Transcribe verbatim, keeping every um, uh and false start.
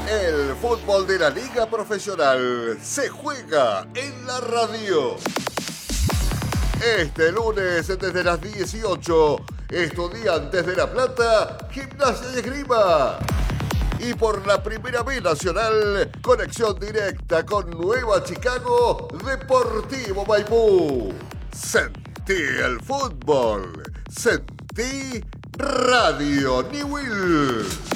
El fútbol de la Liga Profesional se juega en la radio. Este lunes desde las dieciocho, Estudiantes de La Plata, Gimnasia y Esgrima. Y por la primera B nacional, conexión directa con Nueva Chicago, Deportivo Maipú. Sentí el fútbol, sentí Radio Newell.